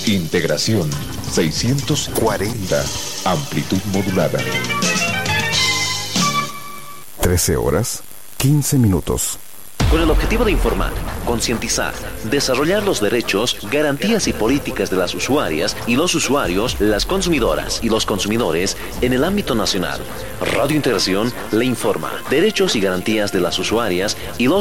Integración 640. Amplitud modulada. 13 horas, 15 minutos. Con el objetivo de informar, concientizar, desarrollar los derechos, garantías y políticas de las usuarias y los usuarios, las consumidoras y los consumidores en el ámbito nacional, Radio Integración le informa derechos y garantías de las usuarias y los